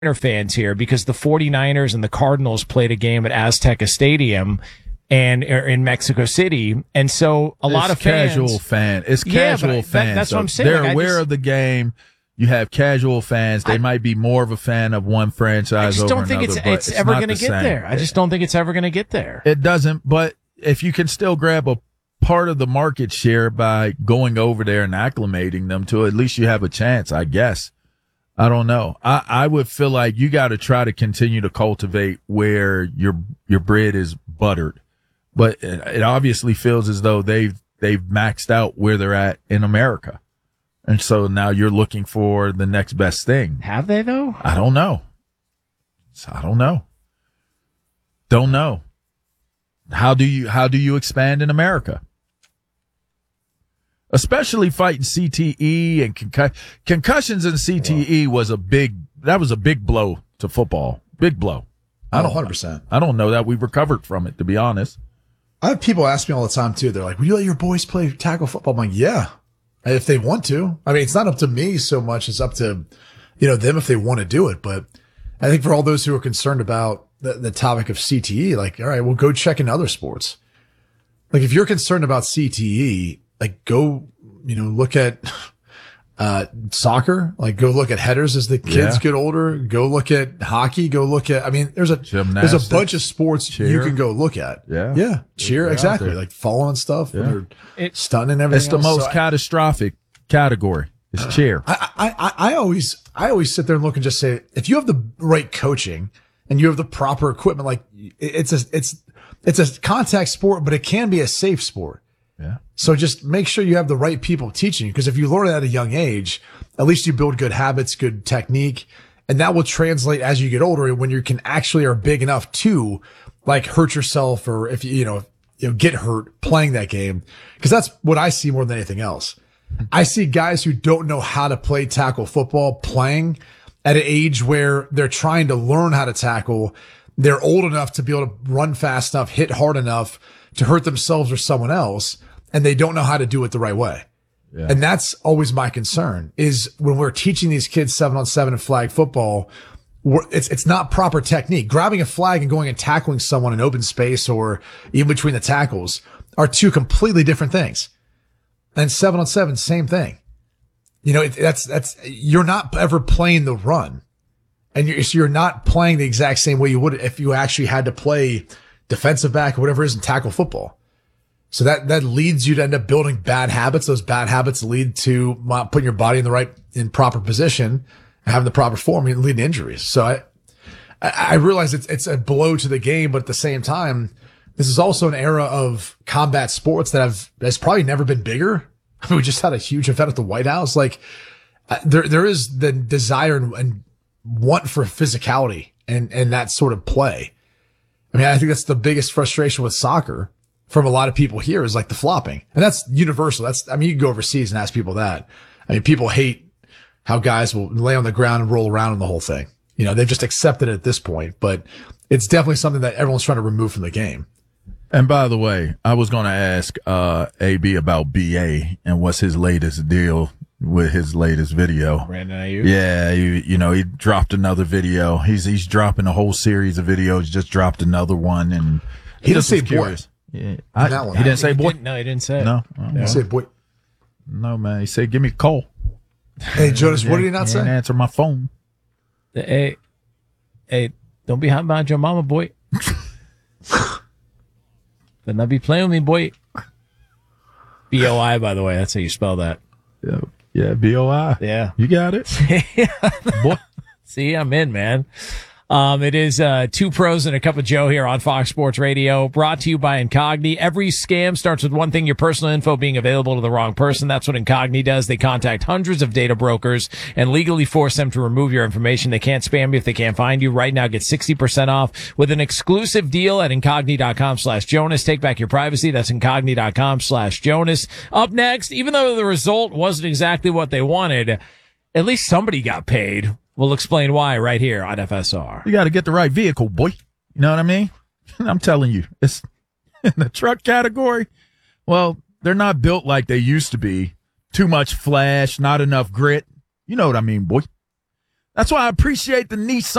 fans here because the 49ers and the Cardinals played a game at Azteca Stadium and in Mexico City. And so a lot of fans. It's casual fans. That's what I'm saying. They're aware of the game. You have casual fans. They might be more of a fan of one franchise over another. I just don't think it's ever going to get there. I just don't think it's ever going to get there. It doesn't, but if you can still grab a part of the market share by going over there and acclimating them to it, at least you have a chance, I guess. I don't know. I would feel like you got to try to continue to cultivate where your bread is buttered. But it obviously feels as though they've maxed out where they're at in America. And so now you're looking for the next best thing. Have they though? I don't know. Don't know. How do you expand in America? Especially fighting CTE and concussions and CTE was a big blow to football. Big blow. 100%. I don't know that we've recovered from it, to be honest. I have people ask me all the time too. They're like, "Will you let your boys play tackle football?" I'm like, "Yeah, if they want to." I mean, it's not up to me so much. It's up to, them if they want to do it. But I think for all those who are concerned about the topic of CTE, like, all right, well, go check in other sports. Like if you're concerned about CTE, like go, look at, soccer, like go look at headers as the kids get older, go look at hockey, there's a bunch of sports you can go look at. Yeah. Cheer. Exactly. Like following stuff. Yeah. Stunning and everything. It's the most catastrophic category. It's cheer. I always sit there and look and just say, if you have the right coaching and you have the proper equipment, like it's a contact sport, but it can be a safe sport. Yeah. So just make sure you have the right people teaching you, because if you learn it at a young age, at least you build good habits, good technique, and that will translate as you get older when you can actually are big enough to like hurt yourself, or if you get hurt playing that game. Because that's what I see more than anything else. I see guys who don't know how to play tackle football playing at an age where they're trying to learn how to tackle. They're old enough to be able to run fast enough, hit hard enough to hurt themselves or someone else, and they don't know how to do it the right way. Yeah. And that's always my concern, is when we're teaching these kids 7-on-7 and flag football, it's not proper technique. Grabbing a flag and going and tackling someone in open space or even between the tackles are two completely different things. And 7-on-7, same thing. You're not ever playing the run, and you're not playing the exact same way you would if you actually had to play defensive back or whatever it is in tackle football. So that leads you to end up building bad habits. Those bad habits lead to putting your body in proper position and having the proper form, and lead to injuries. So I realize it's a blow to the game, but at the same time, this is also an era of combat sports that's probably never been bigger. I mean, we just had a huge event at the White House. Like there is the desire and want for physicality and that sort of play. I mean, I think that's the biggest frustration with soccer from a lot of people here, is like the flopping. And that's universal. You can go overseas and ask people that. I mean, people hate how guys will lay on the ground and roll around in the whole thing. They've just accepted it at this point, but it's definitely something that everyone's trying to remove from the game. And by the way, I was going to ask, AB about BA and what's his latest deal with his latest video. Brandon Ayuk? Yeah, he dropped another video. He's dropping a whole series of videos. Just dropped another one, and he didn't say boy. Yeah, he didn't say boy. No, he didn't say it. No, he didn't say boy. No, man. He said, "Give me a call." Hey, Jonas, what did he not say? Answer my phone. Hey, don't be hot behind your mama, boy. Better not be playing with me, boy. BOI, by the way, that's how you spell that. Yeah, BOI. Yeah. You got it. Boy. See, I'm in, man. It is Two Pros and a Cup of Joe here on Fox Sports Radio, brought to you by Incogni. Every scam starts with one thing: your personal info being available to the wrong person. That's what Incogni does. They contact hundreds of data brokers and legally force them to remove your information. They can't spam you if they can't find you. Right now, get 60% off with an exclusive deal at Incogni.com/Jonas. Take back your privacy. That's Incogni.com/Jonas. Up next, even though the result wasn't exactly what they wanted, at least somebody got paid. We'll explain why right here on FSR. You got to get the right vehicle, boy. You know what I mean? I'm telling you, it's in the truck category. Well, they're not built like they used to be. Too much flash, not enough grit. You know what I mean, boy. That's why I appreciate the Nissan